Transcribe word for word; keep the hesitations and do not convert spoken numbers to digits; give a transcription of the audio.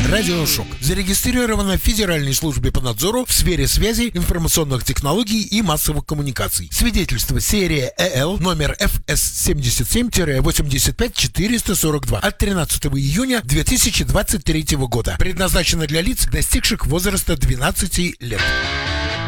Радиошок. Зарегистрировано в Федеральной службе по надзору в сфере связи, информационных технологий и массовых коммуникаций. Свидетельство серия ЭЛ номер эф эс семьдесят семь восемьдесят пять четыреста сорок два от тринадцатого июня две тысячи двадцать третьего года. Предназначено для лиц, достигших возраста двенадцати лет.